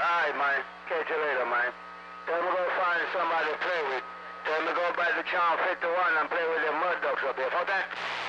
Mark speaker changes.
Speaker 1: Alright, man. Catch you later, man. Tell me go find somebody to play with. Tell me go back to Channel 51 and play with them mud ducks up here. Fuck that.